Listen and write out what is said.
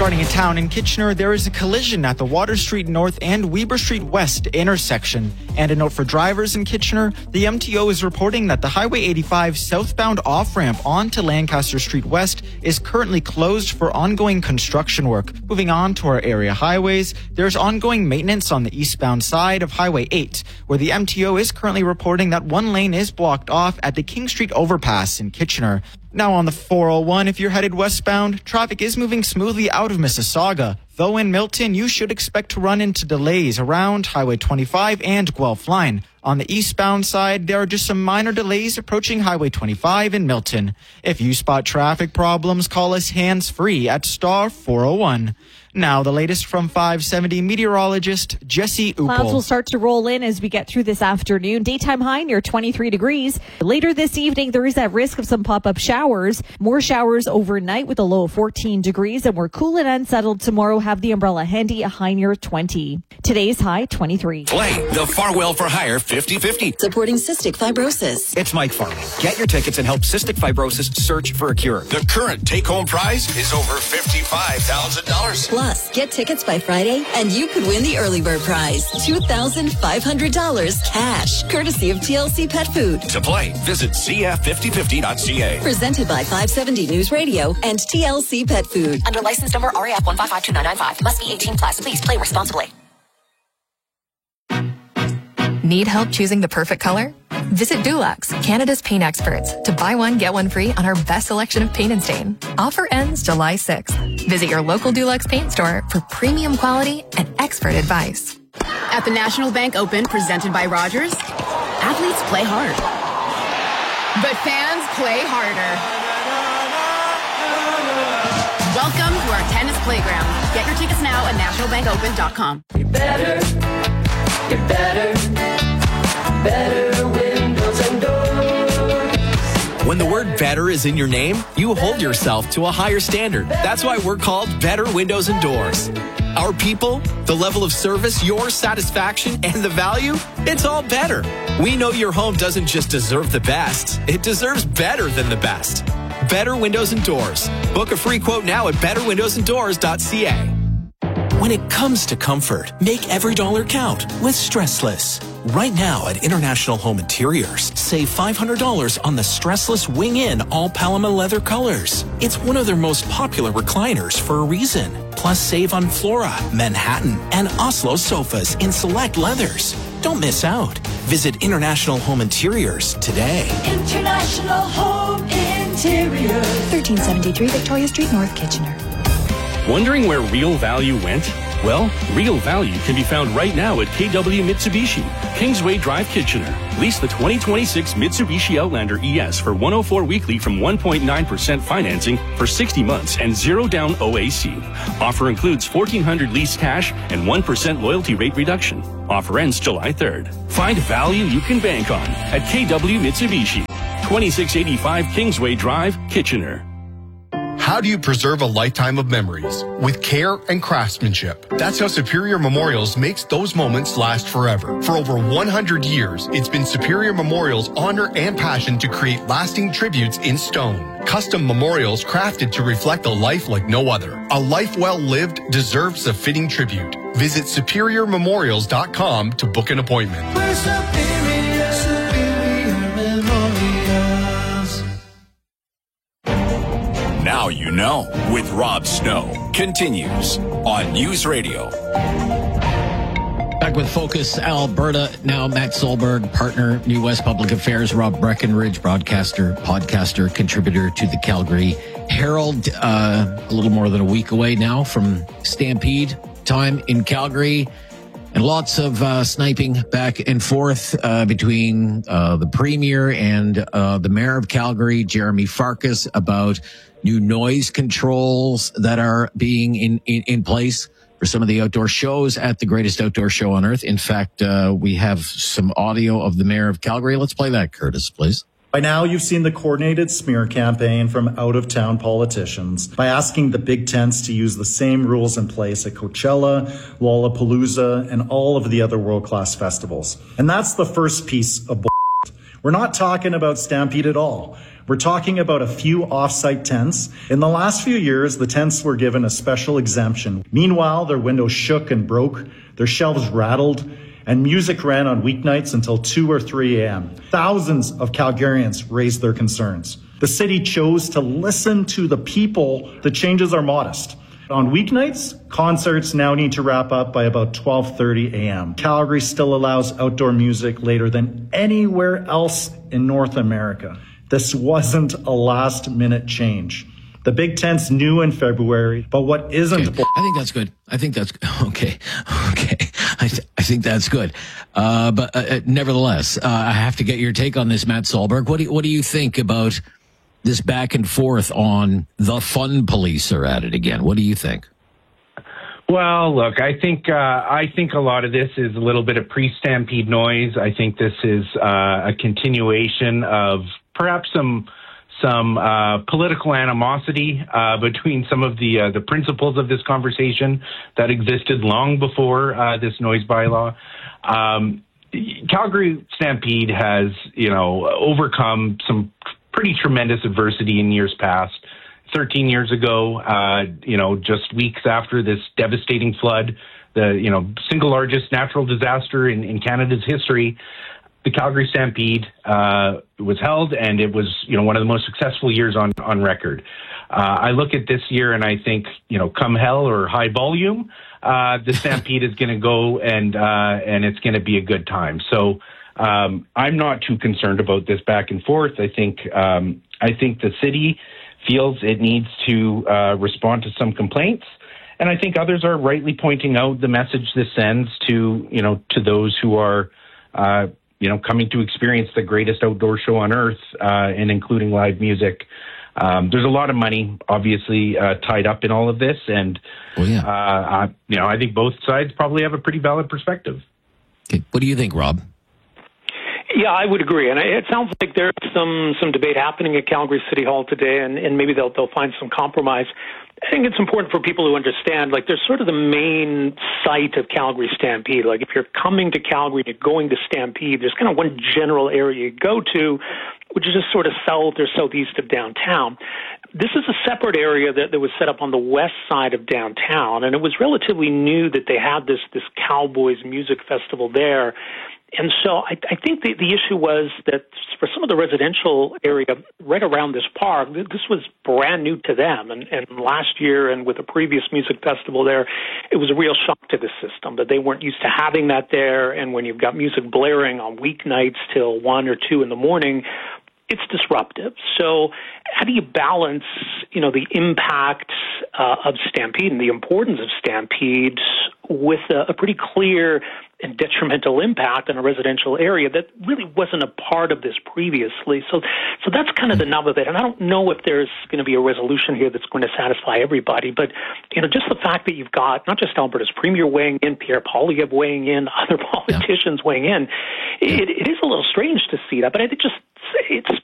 Starting in town in Kitchener, there is a collision at the Water Street North and Weber Street West intersection. And a note for drivers in Kitchener, the MTO is reporting that the Highway 85 southbound off-ramp onto Lancaster Street West is currently closed for ongoing construction work. Moving on to our area highways, there's ongoing maintenance on the eastbound side of Highway 8, where the MTO is currently reporting that one lane is blocked off at the King Street overpass in Kitchener. Now on the 401, if you're headed westbound, traffic is moving smoothly out of Mississauga. Though in Milton, you should expect to run into delays around Highway 25 and Guelph Line. On the eastbound side, there are just some minor delays approaching Highway 25 in Milton. If you spot traffic problems, call us hands-free at star 401. Now, the latest from 570 meteorologist Jesse Uppel. Clouds will start to roll in as we get through this afternoon. Daytime high near 23 degrees. Later this evening, there is that risk of some pop-up showers. More showers overnight with a low of 14 degrees. And we're cool and unsettled tomorrow. Have the umbrella handy, a high near 20. Today's high, 23. Play the Farwell for Hire 50-50. Supporting cystic fibrosis. It's Mike Farwell. Get your tickets and help cystic fibrosis search for a cure. The current take-home prize is over $55,000. Plus, get tickets by Friday and you could win the early bird prize, $2,500 cash, courtesy of TLC Pet Food. To play, visit cf5050.ca. Presented by 570 News Radio and TLC Pet Food. Under license number RAF 1552995. Must be 18 plus. Please play responsibly. Need help choosing the perfect color? Visit Dulux, Canada's paint experts, to buy one, get one free on our best selection of paint and stain. Offer ends July 6th. Visit your local Dulux paint store for premium quality and expert advice. At the National Bank Open, presented by Rogers, athletes play hard, but fans play harder. Welcome to our tennis playground. Get your tickets now at nationalbankopen.com. Get better, better windows and doors. When the word better is in your name, you hold yourself to a higher standard. That's why we're called Better Windows and Doors. Our people, the level of service, your satisfaction, and the value, it's all better. We know your home doesn't just deserve the best, it deserves better than the best. Better Windows and Doors. Book a free quote now at betterwindowsanddoors.ca. When it comes to comfort, make every dollar count with Stressless. Right now at International Home Interiors, save $500 on the Stressless Wing-In all Paloma leather colors. It's one of their most popular recliners for a reason. Plus save on Flora, Manhattan, and Oslo sofas in select leathers. Don't miss out. Visit International Home Interiors today. International Home Interiors. 1373 Victoria Street, North Kitchener. Wondering where real value went? Well, real value can be found right now at KW Mitsubishi, Kingsway Drive, Kitchener. Lease the 2026 Mitsubishi Outlander ES for $104 weekly from 1.9% financing for 60 months and 0 down OAC. Offer includes $1,400 lease cash and 1% loyalty rate reduction. Offer ends July 3rd. Find value you can bank on at KW Mitsubishi, 2685 Kingsway Drive, Kitchener. How do you preserve a lifetime of memories? With care and craftsmanship. That's how Superior Memorials makes those moments last forever. For over 100 years, it's been Superior Memorials' honor and passion to create lasting tributes in stone. Custom memorials crafted to reflect a life like no other. A life well lived deserves a fitting tribute. Visit superiormemorials.com to book an appointment. We're Superior, Superior Memorials. Now you know with Rob Snow continues on News Radio. Back with Focus Alberta now. Matt Solberg, partner, New West Public Affairs. Rob Breckenridge, broadcaster, podcaster, contributor to the Calgary Herald. A little more than a week away now from Stampede time in Calgary. And lots of sniping back and forth between the Premier and the Mayor of Calgary, Jeremy Farkas, about new noise controls that are being in place for some of the outdoor shows at the greatest outdoor show on earth. In fact, we have some audio of the Mayor of Calgary. Let's play that, Curtis, please. By now, you've seen the coordinated smear campaign from out-of-town politicians by asking the big tents to use the same rules in place at Coachella, Lollapalooza, and all of the other world-class festivals. And that's the first piece of bullshit. We're not talking about Stampede at all. We're talking about a few off-site tents. In the last few years, the tents were given a special exemption. Meanwhile, their windows shook and broke, their shelves rattled, and music ran on weeknights until 2 or 3 a.m. Thousands of Calgarians raised their concerns. The city chose to listen to the people. The changes are modest. On weeknights, concerts now need to wrap up by about 12:30 a.m. Calgary still allows outdoor music later than anywhere else in North America. This wasn't a last-minute change. The big tents knew in February, but what isn't... Okay. I think that's good. I think that's... Okay. I think that's good. But nevertheless, I have to get your take on this, Matt Solberg. What do you think about this back and forth on the fun police are at it again? What do you think? Well, look, I think a lot of this is a little bit of pre-Stampede noise. I think this is a continuation of perhaps some political animosity between some of the principles of this conversation that existed long before this noise bylaw. Calgary Stampede has, overcome some pretty tremendous adversity in years past. 13 years ago, just weeks after this devastating flood, the single largest natural disaster in Canada's history, the Calgary Stampede was held, and it was one of the most successful years on record. I look at this year and I think come hell or high volume, the Stampede is going to go and it's going to be a good time. So I'm not too concerned about this back and forth. I think the city feels it needs to respond to some complaints, and I think others are rightly pointing out the message this sends to those who are coming to experience the greatest outdoor show on earth, and including live music. There's a lot of money, obviously, tied up in all of this, and I think both sides probably have a pretty valid perspective. Okay. What do you think, Rob? Yeah, I would agree, and it sounds like there's some debate happening at Calgary City Hall today, and maybe they'll find some compromise. I think it's important for people to understand, there's sort of the main site of Calgary Stampede. Like, if you're coming to Calgary, you're going to Stampede, there's kind of one general area you go to, which is just sort of south or southeast of downtown. This is a separate area that was set up on the west side of downtown, and it was relatively new that they had this Cowboys music festival there. And so I think the issue was that for some of the residential area right around this park, this was brand new to them. And last year and with the previous music festival there, it was a real shock to the system that they weren't used to having that there. And when you've got music blaring on weeknights till 1 or 2 in the morning, it's disruptive. So how do you balance, the impact of Stampede and the importance of Stampede with a pretty clear and detrimental impact on a residential area that really wasn't a part of this previously? So that's kind of the nub of it. And I don't know if there's going to be a resolution here that's going to satisfy everybody. But, just the fact that you've got not just Alberta's Premier weighing in, Pierre Poilievre weighing in, other politicians weighing in, it is a little strange to see that. But I think it's